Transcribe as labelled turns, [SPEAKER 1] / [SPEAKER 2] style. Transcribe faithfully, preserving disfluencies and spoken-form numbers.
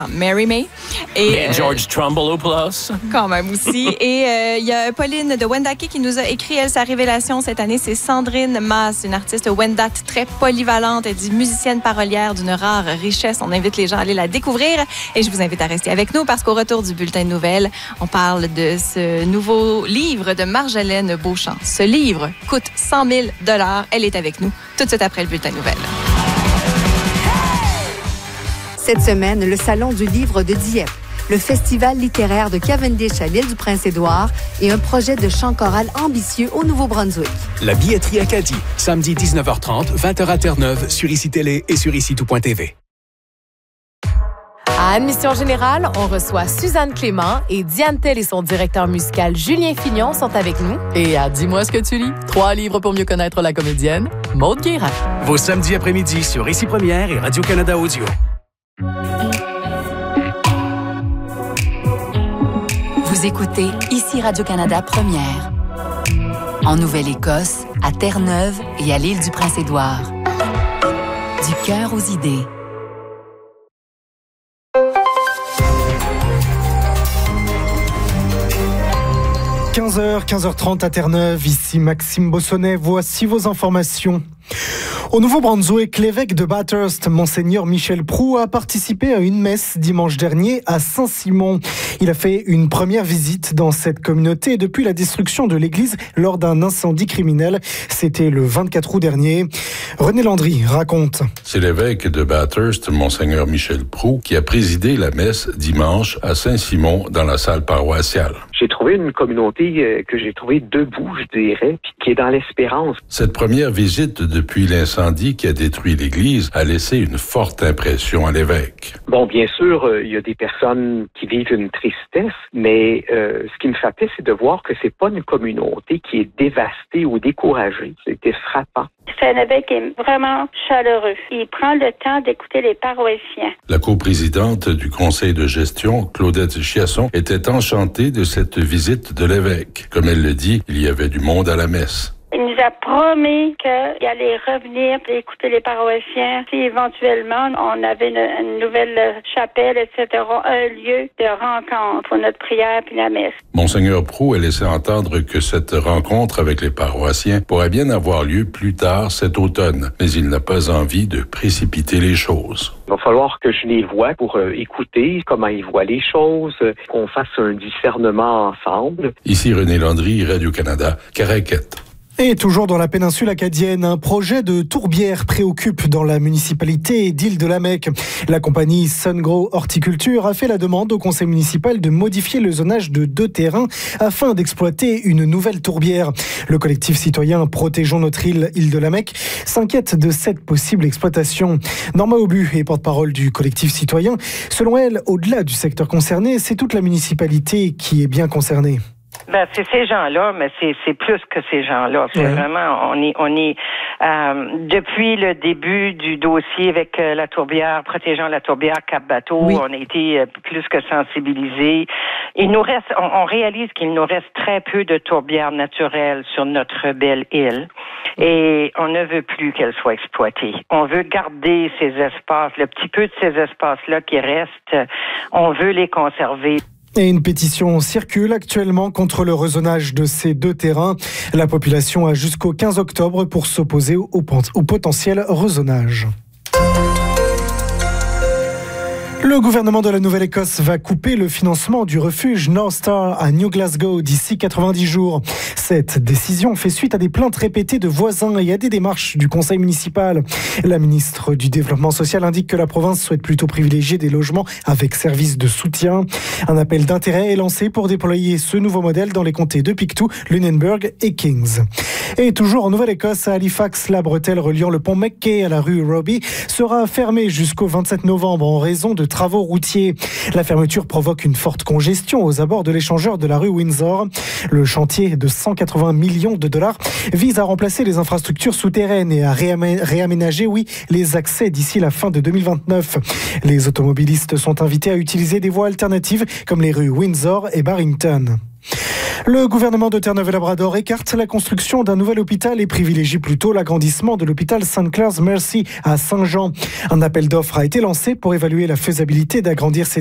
[SPEAKER 1] Mary May.
[SPEAKER 2] Et, et George euh, Trumbullopoulos.
[SPEAKER 1] Quand même aussi. Et il euh, y a Pauline de Wendake qui nous a écrit, elle, sa révélation cette année. C'est Sandrine Maas, une artiste Wendat très polyvalente. Elle dit musicienne parolière d'une rare richesse. On invite les gens à aller la découvrir. Et je vous invite à rester avec nous parce qu'au retour du bulletin de nouvelles, on parle de ce nouveau livre de Marjolaine Beauchamp. Ce livre coûte cent mille dollars. Elle est avec nous tout de suite après le bulletin de nouvelles.
[SPEAKER 3] Cette semaine, le Salon du livre de Dieppe, le festival littéraire de Cavendish à l'île du Prince-Édouard et un projet de chant choral ambitieux au Nouveau-Brunswick.
[SPEAKER 4] La billetterie Acadie, samedi dix-neuf heures trente, vingt heures à Terre-Neuve, sur I C I Télé et sur ici tout point t v.
[SPEAKER 5] À Admission Générale, on reçoit Suzanne Clément et Diane Tell et son directeur musical Julien Fignon sont avec nous. Et à Dis-moi ce que tu lis, trois livres pour mieux connaître la comédienne, Maude Guérin.
[SPEAKER 4] Vos samedis après-midi sur Ici Première et Radio-Canada Audio.
[SPEAKER 6] Vous écoutez Ici Radio-Canada Première. En Nouvelle-Écosse, à Terre-Neuve et à l'île du Prince-Édouard. Du cœur aux idées.
[SPEAKER 7] quinze heures, quinze heures trente à Terre-Neuve, ici Maxime Bossonnet, voici vos informations. Au Nouveau-Brunswick, l'évêque de Bathurst, Monseigneur Michel Proulx, a participé à une messe dimanche dernier à Saint-Simon. Il a fait une première visite dans cette communauté depuis la destruction de l'église lors d'un incendie criminel. C'était le vingt-quatre août dernier. René Landry raconte.
[SPEAKER 8] C'est l'évêque de Bathurst, Monseigneur Michel Proulx, qui a présidé la messe dimanche à Saint-Simon dans la salle paroissiale.
[SPEAKER 9] J'ai trouvé une communauté que j'ai trouvée debout, je dirais, puis qui est dans l'espérance.
[SPEAKER 8] Cette première visite depuis l'incendie qui a détruit l'église a laissé une forte impression à l'évêque.
[SPEAKER 9] Bon, bien sûr, il euh, y a des personnes qui vivent une tristesse, mais euh, ce qui me frappait, c'est de voir que c'est pas une communauté qui est dévastée ou découragée. C'était frappant.
[SPEAKER 10] C'est un évêque qui est vraiment chaleureux. Il prend le temps d'écouter les paroissiens.
[SPEAKER 8] La coprésidente du conseil de gestion, Claudette Chiasson, était enchantée de cette visite de l'évêque. Comme elle le dit, il y avait du monde à la messe.
[SPEAKER 10] Il nous a promis qu'il allait revenir et écouter les paroissiens. Si éventuellement on avait une, une nouvelle chapelle, et cetera, un lieu de rencontre pour notre prière puis la messe.
[SPEAKER 8] Monseigneur Proulx a laissé entendre que cette rencontre avec les paroissiens pourrait bien avoir lieu plus tard cet automne, mais il n'a pas envie de précipiter les choses.
[SPEAKER 9] Il va falloir que je les voie pour euh, écouter comment ils voient les choses, euh, qu'on fasse un discernement ensemble.
[SPEAKER 8] Ici René Landry, Radio-Canada, Caraquette.
[SPEAKER 7] Et toujours dans la péninsule acadienne, un projet de tourbière préoccupe dans la municipalité d'Île-de-la-Mecque. La compagnie Sungrow Horticulture a fait la demande au conseil municipal de modifier le zonage de deux terrains afin d'exploiter une nouvelle tourbière. Le collectif citoyen Protégeons notre île, Île-de-la-Mecque, s'inquiète de cette possible exploitation. Norma Aubu est porte-parole du collectif citoyen. Selon elle, au-delà du secteur concerné, c'est toute la municipalité qui est bien concernée.
[SPEAKER 11] Ben, c'est ces gens-là, mais c'est, c'est plus que ces gens-là. C'est ouais. vraiment, on est, on est, euh, depuis le début du dossier avec euh, la tourbière, protégeant la tourbière Cap-Bateau, oui. on a été euh, plus que sensibilisés. Il nous reste, on, on réalise qu'il nous reste très peu de tourbières naturelles sur notre belle île. Et on ne veut plus qu'elles soient exploitées. On veut garder ces espaces, le petit peu de ces espaces-là qui restent, on veut les conserver.
[SPEAKER 7] Et une pétition circule actuellement contre le rezonage de ces deux terrains. La population a jusqu'au quinze octobre pour s'opposer au, au potentiel rezonage. Le gouvernement de la Nouvelle-Écosse va couper le financement du refuge North Star à New Glasgow d'ici quatre-vingt-dix jours. Cette décision fait suite à des plaintes répétées de voisins et à des démarches du conseil municipal. La ministre du Développement social indique que la province souhaite plutôt privilégier des logements avec services de soutien. Un appel d'intérêt est lancé pour déployer ce nouveau modèle dans les comtés de Pictou, Lunenburg et Kings. Et toujours en Nouvelle-Écosse, à Halifax, la bretelle reliant le pont McKay à la rue Robbie sera fermée jusqu'au vingt-sept novembre en raison de travaux routiers. La fermeture provoque une forte congestion aux abords de l'échangeur de la rue Windsor. Le chantier de cent quatre-vingts millions de dollars vise à remplacer les infrastructures souterraines et à réamé- réaménager, oui, les accès d'ici la fin de deux mille vingt-neuf. Les automobilistes sont invités à utiliser des voies alternatives comme les rues Windsor et Barrington. Le gouvernement de Terre-Neuve-et-Labrador écarte la construction d'un nouvel hôpital et privilégie plutôt l'agrandissement de l'hôpital Saint Clair's Mercy à Saint-Jean. Un appel d'offres a été lancé pour évaluer la faisabilité d'agrandir ces